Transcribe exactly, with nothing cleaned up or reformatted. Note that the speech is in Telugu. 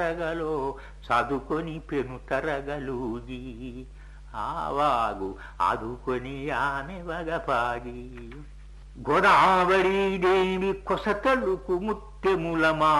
తరగలో చదుకొని పెను తరగలూగి ఆవాగు ఆదుకొని ఆమె వగపాగి గోదావరి దేవి కొసతలుకు ముత్తెములమా